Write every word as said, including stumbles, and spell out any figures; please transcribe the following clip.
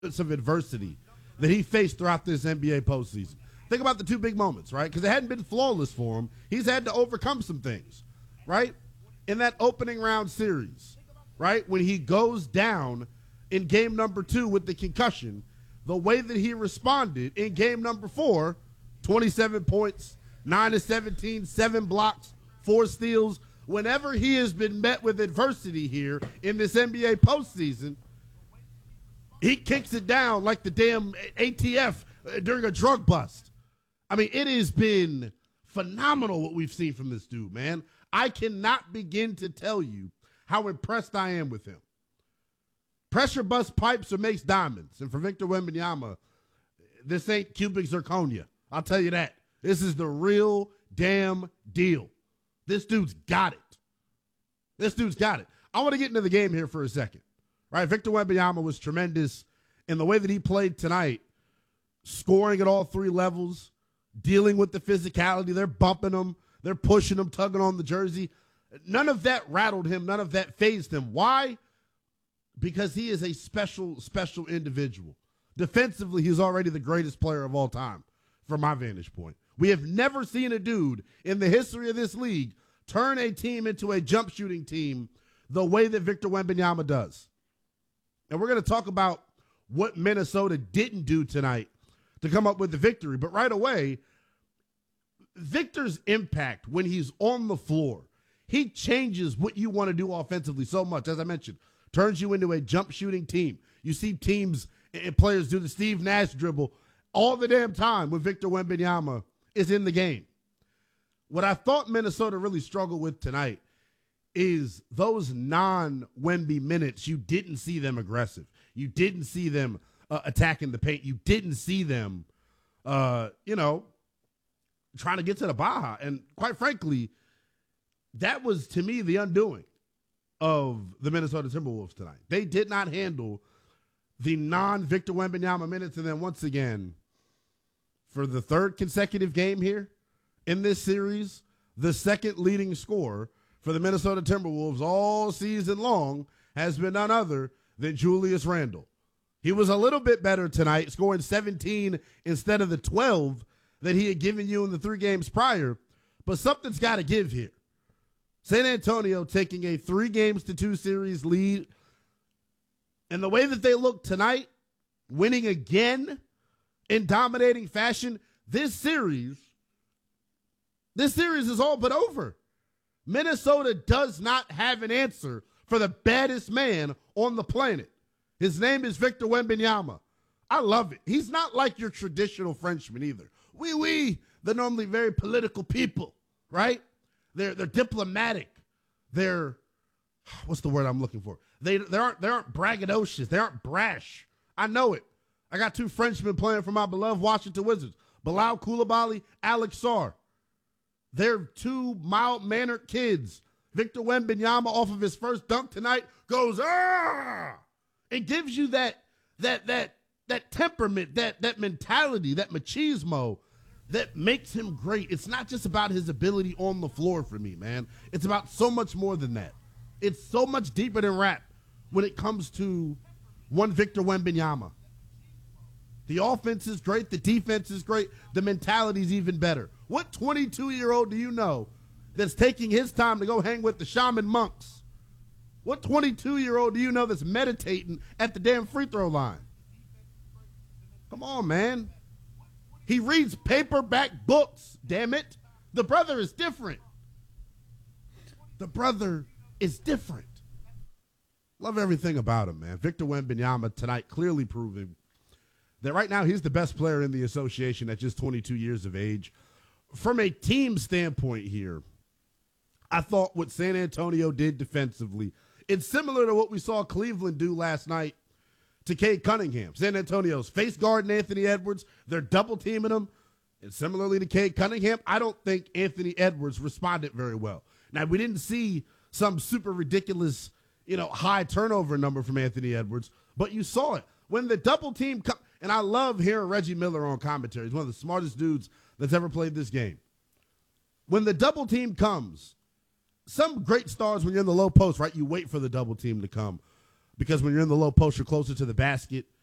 of adversity that he faced throughout this N B A postseason. Think about the two big moments, right? Because it hadn't been flawless for him. He's had to overcome some things, right? In that opening round series, right? When he goes down in game number two with the concussion, the way that he responded in game number four, twenty-seven points, nine to seventeen, seven blocks, four steals. Whenever he has been met with adversity here in this N B A postseason, he kicks it down like the damn A T F during a drug bust. I mean, it has been phenomenal what we've seen from this dude, man. I cannot begin to tell you how impressed I am with him. Pressure bust pipes or makes diamonds. And for Victor Wembanyama, this ain't cubic zirconia. I'll tell you that. This is the real damn deal. This dude's got it. This dude's got it. I want to get into the game here for a second. Right, Victor Wembanyama was tremendous in the way that he played tonight, scoring at all three levels, dealing with the physicality. They're bumping him. They're pushing him, tugging on the jersey. None of that rattled him. None of that fazed him. Why? Because he is a special, special individual. Defensively, he's already the greatest player of all time from my vantage point. We have never seen a dude in the history of this league turn a team into a jump shooting team the way that Victor Wembanyama does. And we're going to talk about what Minnesota didn't do tonight to come up with the victory. But right away, Victor's impact when he's on the floor, he changes what you want to do offensively so much. As I mentioned, turns you into a jump shooting team. You see teams and players do the Steve Nash dribble all the damn time when Victor Wembanyama is in the game. What I thought Minnesota really struggled with tonight is those non-Wemby minutes. You didn't see them aggressive. You didn't see them uh, attacking the paint. You didn't see them, uh, you know, trying to get to the Baja. And quite frankly, that was, to me, the undoing of the Minnesota Timberwolves tonight. They did not handle the non-Victor Wembanyama minutes. And then once again, for the third consecutive game here in this series, the second leading scorer for the Minnesota Timberwolves all season long has been none other than Julius Randle. He was a little bit better tonight, scoring seventeen instead of the twelve that he had given you in the three games prior, but something's got to give here. San Antonio taking a three games to two series lead, and the way that they look tonight, winning again in dominating fashion, this series, this series is all but over. Minnesota does not have an answer for the baddest man on the planet. His name is Victor Wembanyama. I love it. He's not like your traditional Frenchman either. Oui, oui, they're normally very political people, right? They're they're diplomatic. They're, what's the word I'm looking for? They they aren't they aren't braggadocious. They aren't brash. I know it. I got two Frenchmen playing for my beloved Washington Wizards, Bilal Coulibaly, Alex Sarr. They're two mild-mannered kids. Victor Wembanyama, off of his first dunk tonight, goes, ah! It gives you that that that that temperament, that that mentality, that machismo that makes him great. It's not just about his ability on the floor for me, man. It's about so much more than that. It's so much deeper than rap when it comes to one Victor Wembanyama. The offense is great. The defense is great. The mentality is even better. What twenty-two-year-old do you know that's taking his time to go hang with the shaman monks? What twenty-two-year-old do you know that's meditating at the damn free throw line? Come on, man. He reads paperback books, damn it. The brother is different. The brother is different. Love everything about him, man. Victor Wembanyama tonight clearly proving that right now he's the best player in the association at just twenty-two years of age. From a team standpoint here, I thought what San Antonio did defensively, it's similar to what we saw Cleveland do last night to Cade Cunningham. San Antonio's face guarding Anthony Edwards. They're double teaming him. And similarly to Cade Cunningham, I don't think Anthony Edwards responded very well. Now, we didn't see some super ridiculous, you know, high turnover number from Anthony Edwards, but you saw it. When the double team comes, and I love hearing Reggie Miller on commentary. He's one of the smartest dudes that's ever played this game. When the double team comes, some great stars when you're in the low post, right, you wait for the double team to come because when you're in the low post, you're closer to the basket.